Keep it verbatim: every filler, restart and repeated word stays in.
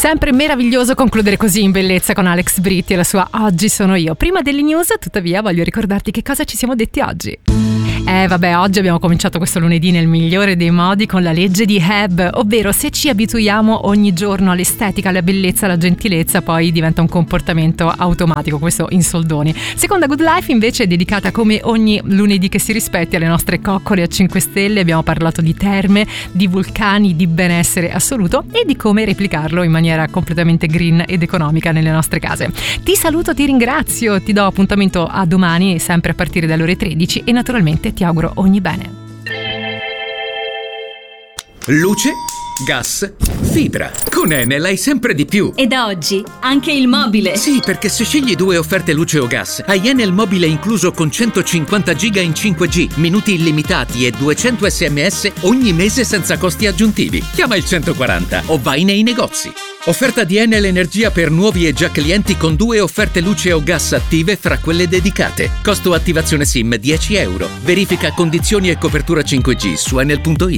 Sempre meraviglioso concludere così in bellezza con Alex Britti e la sua Oggi sono io. Prima delle news, tuttavia, voglio ricordarti che cosa ci siamo detti oggi. Eh vabbè, oggi abbiamo cominciato questo lunedì nel migliore dei modi con la legge di Hebb, ovvero se ci abituiamo ogni giorno all'estetica, alla bellezza, alla gentilezza, poi diventa un comportamento automatico, questo in soldoni. Seconda Good Life invece è dedicata come ogni lunedì che si rispetti alle nostre coccole a cinque stelle, abbiamo parlato di terme, di vulcani, di benessere assoluto e di come replicarlo in maniera completamente green ed economica nelle nostre case. Ti saluto, ti ringrazio, ti do appuntamento a domani sempre a partire dalle ore tredici e naturalmente ti auguro ogni bene. Luce, gas, fibra. Con Enel hai sempre di più. E da oggi anche il mobile. Sì, perché se scegli due offerte luce o gas, hai Enel mobile incluso con centocinquanta giga in cinque G, minuti illimitati e duecento sms ogni mese senza costi aggiuntivi. Chiama il centoquaranta o vai nei negozi. Offerta di Enel Energia per nuovi e già clienti con due offerte luce o gas attive fra quelle dedicate. Costo attivazione SIM dieci euro. Verifica condizioni e copertura cinque G su enel punto it.